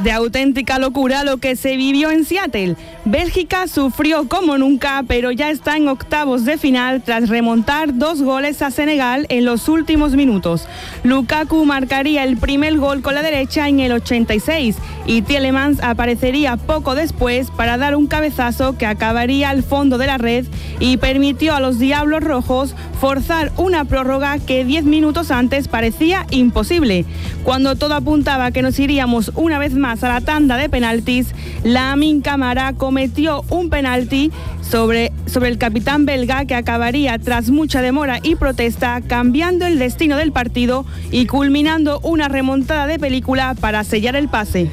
De auténtica locura lo que se vivió en Seattle. Bélgica sufrió como nunca, pero ya está en octavos de final tras remontar 2 goles a Senegal en los últimos minutos. Lukaku marcaría el primer gol con la derecha en el 86 y Tielemans aparecería poco después para dar un cabezazo que acabaría al fondo de la red y permitió a los Diablos Rojos forzar una prórroga que 10 minutos antes parecía imposible. Cuando todo apuntaba que nos iríamos una vez más a la tanda de penaltis, Lamine Camara cometió un penalti sobre el capitán belga que acabaría tras mucha demora y protesta cambiando el destino del partido y culminando una remontada de película para sellar el pase.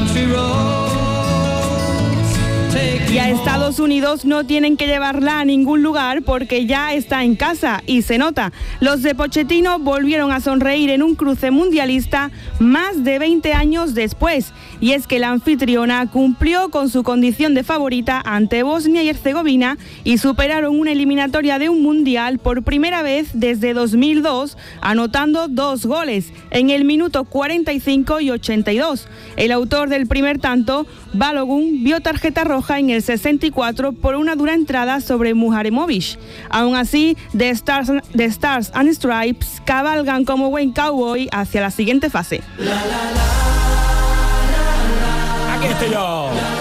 Y a Estados Unidos no tienen que llevarla a ningún lugar porque ya está en casa y se nota. Los de Pochettino volvieron a sonreír en un cruce mundialista más de 20 años después. Y es que la anfitriona cumplió con su condición de favorita ante Bosnia y Herzegovina y superaron una eliminatoria de un mundial por primera vez desde 2002, anotando 2 goles en el minuto 45 y 82. El autor del primer tanto, Balogun, vio tarjeta roja en el 64 por una dura entrada sobre Muharemovic. Aún así, The Stars and Stripes cabalgan como buen cowboy hacia la siguiente fase. Aquí estoy yo.